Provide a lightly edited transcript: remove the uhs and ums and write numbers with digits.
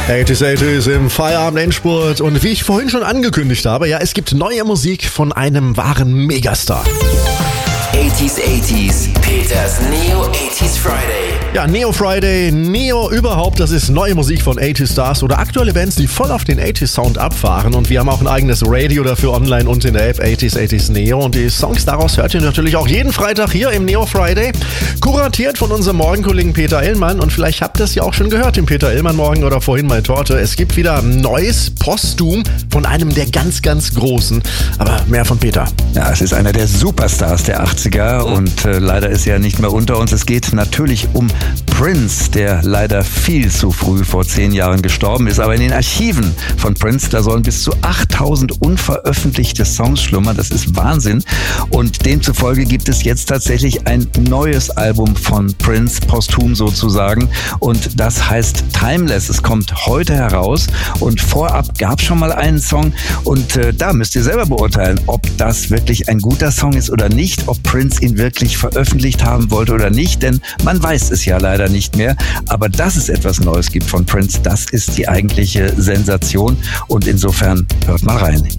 80s im Feierabend-Endspurt. Und wie ich vorhin schon angekündigt habe, ja, es gibt neue Musik von einem wahren Megastar. 80s, Peters Neo 80s Friday. Ja, Neo Friday, Neo überhaupt, das ist neue Musik von 80s Stars oder aktuelle Bands, die voll auf den 80s Sound abfahren. Und wir haben auch ein eigenes Radio dafür online und in der App 80s Neo. Und die Songs daraus hört ihr natürlich auch jeden Freitag hier im Neo Friday. Kuratiert von unserem Morgenkollegen Peter Illmann. Und vielleicht habt ihr es ja auch schon gehört im Peter Illmann Morgen oder vorhin bei Torte. Es gibt wieder neues Posthum von einem der ganz, ganz Großen. Aber mehr von Peter. Ja, es ist einer der Superstars der 80er und leider ist er nicht mehr unter uns. Es geht natürlich um Prince, der leider viel zu früh vor 10 Jahren gestorben ist. Aber in den Archiven von Prince, da sollen bis zu 8000 unveröffentlichte Songs schlummern. Das ist Wahnsinn. Und demzufolge gibt es jetzt tatsächlich ein neues Album von Prince, posthum sozusagen. Und das heißt Timeless. Es kommt heute heraus. Und vorab gab es schon mal einen Song. Und da müsst ihr selber beurteilen, ob das wirklich ein guter Song ist oder nicht. Ob Prince ihn wirklich veröffentlicht haben wollte oder nicht. Denn man weiß es ja leider nicht mehr. Aber dass es etwas Neues gibt von Prince, das ist die eigentliche Sensation. Und insofern hört mal rein.